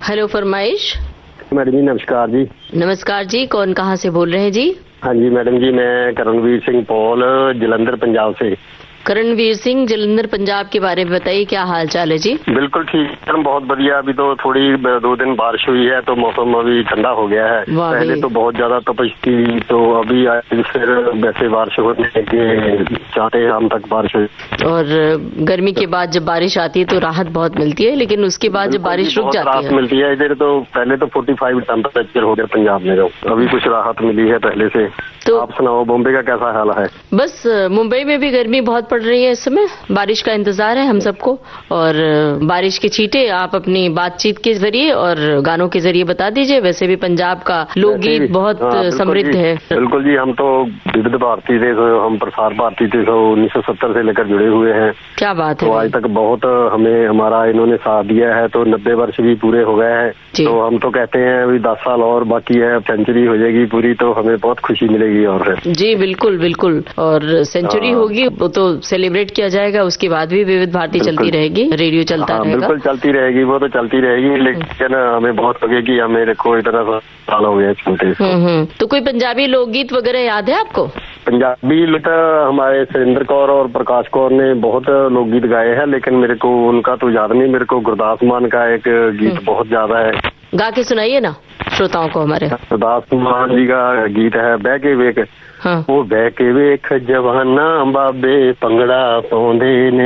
Hello फरमाइश। Madam जी नमस्कार जी। नमस्कार जी, कौन कहाँ से बोल रहे हैं जी? हाँ जी मैडम जी, मैं करणवीर सिंह पॉल जलंधर पंजाब से। करणवीर सिंह जलंधर पंजाब के बारे में बताइए, क्या हाल चाल है जी? बिल्कुल ठीक है, बहुत बढ़िया। अभी तो थोड़ी 2 दिन बारिश हुई है तो मौसम अभी ठंडा हो गया है। पहले तो बहुत ज्यादा तपिश थी, तो अभी फिर वैसे बारिश होने के चाहते हम तक बारिश हुई। और गर्मी के बाद जब बारिश आती है तो राहत बहुत मिलती है, लेकिन उसके बाद जब बारिश रुक जाती है राहत मिलती है। इधर तो पहले तो 45 टेम्परेचर हो गया पंजाब में, तो अभी कुछ राहत मिली है पहले से। तो आप सुनाओ, बॉम्बे का कैसा हाल है? बस मुंबई में भी गर्मी बहुत पड़ रही है इस समय। बारिश का इंतजार है हम सबको, और बारिश के छींटे आप अपनी बातचीत के जरिए और गानों के जरिए बता दीजिए। वैसे भी पंजाब का लोकगीत बहुत समृद्ध है। बिल्कुल जी, हम तो विविध भारती थे, हम प्रसार भारती थे, 1970 से लेकर जुड़े हुए हैं। क्या बात है। तो आज तक बहुत हमें हमारा इन्होंने साथ दिया है, तो 90 वर्ष भी पूरे हो गए हैं। तो हम तो कहते हैं अभी 10 साल और बाकी है, सेंचुरी हो जाएगी पूरी, तो हमें बहुत खुशी मिलेगी। और जी बिल्कुल बिल्कुल, और सेंचुरी होगी वो तो सेलिब्रेट किया जाएगा, उसके बाद भी विविध भारती चलती रहेगी, रेडियो चलता रहेगा। बिल्कुल चलती रहेगी, वो तो चलती रहेगी, लेकिन हमें बहुत लगे कि मेरे को इतना साल हो गया सुनते। तो कोई पंजाबी लोकगीत वगैरह याद है आपको? पंजाबी हमारे सुरेंद्र कौर और प्रकाश कौर ने बहुत लोकगीत गाए हैं, लेकिन मेरे को उनका तो याद नहीं। मेरे को गुरदास मान का एक गीत बहुत ज्यादा है, गा के सुनाइए ना श्रोताओं को हमारे। गुरदास मान जी का गीत है बह के वेख। हाँ। वो बह के वेख जवाना बाबे भंगड़ा पाउंदे ने,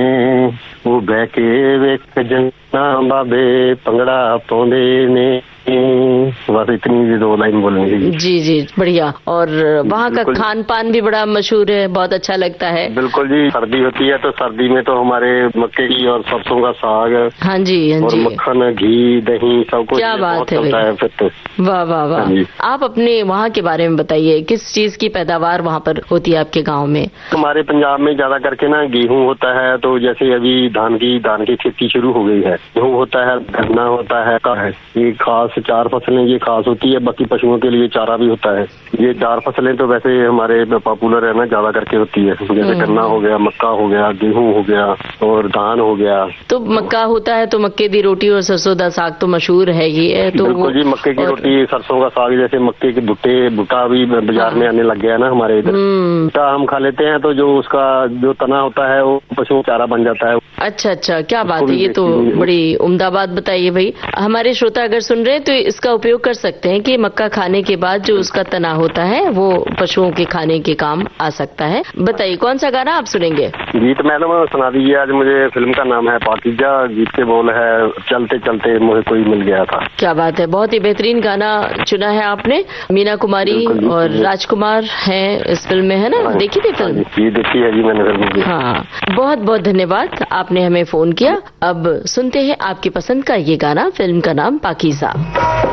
वो बह के वेख जवाना बाबे भंगड़ा पाउंदे ने। बस इतनी 2 लाइन बोलेंगे। जी जी बढ़िया। और वहाँ का खान पान भी बड़ा मशहूर है, बहुत अच्छा लगता है। बिल्कुल जी, सर्दी होती है तो सर्दी में तो हमारे मक्के की और सरसों का साग, हाँ जी हाँ और जी, मक्खन घी दही सब कुछ। क्या बात है भैया। फिर तो वाह वाह वाह। आप अपने वहाँ के बारे में बताइए, किस चीज की पैदावार वहाँ पर होती है आपके गाँव में? हमारे पंजाब में ज्यादा करके ना गेहूं होता है, तो जैसे अभी धान की खेती शुरू हो गई है। गेहूं होता है, गन्ना होता है, ये खास 4 फसलें ये खास होती है। बाकी पशुओं के लिए चारा भी होता है। ये 4 फसलें तो वैसे हमारे पॉपुलर है ना, ज्यादा करके होती है। जैसे गन्ना हो गया, मक्का हो गया, गेहूं हो गया और धान हो गया। तो मक्का होता है तो मक्के की रोटी और सरसों का साग तो मशहूर है ही है। तो बिल्कुल जी, मक्के की रोटी सरसों का साग, जैसे मक्के के भुट्टा भी बाजार में आने लग गया है ना हमारे इधर। भुट्टा हम खा लेते हैं, तो जो उसका जो तना होता है वो पशुओं चारा बन जाता है। अच्छा अच्छा, क्या बात है, ये तो बड़ी उम्दा बात बताइए भाई। हमारे श्रोता अगर सुन रहे हैं तो इसका उपयोग कर सकते हैं कि मक्का खाने के बाद जो उसका तना होता है वो पशुओं के खाने के काम आ सकता है। बताइए कौन सा गाना आप सुनेंगे? गीत मैडम सुना दीजिए आज मुझे। फिल्म का नाम है पाकीज़ा, गीत के बोल है चलते चलते मुझे कोई मिल गया था। क्या बात है, बहुत ही बेहतरीन गाना चुना है आपने। मीना कुमारी और राजकुमार हैं इस फिल्म में, है ना? देखी थी फिल्म? जी देखी है जी मैंने फिल्म। हाँ, बहुत बहुत धन्यवाद, आपने हमें फोन किया। अब सुनते हैं आपकी पसंद का ये गाना, फिल्म का नाम पाकीज़ा।